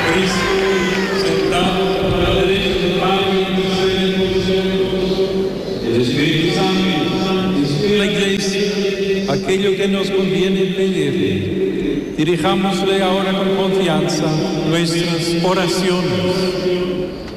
Cristo, sentado a la derecha del Padre, intercede por nosotros. El Espíritu Santo inspira a la Iglesia aquello que nos conviene pedirle. Dirijámosle ahora con confianza nuestras oraciones.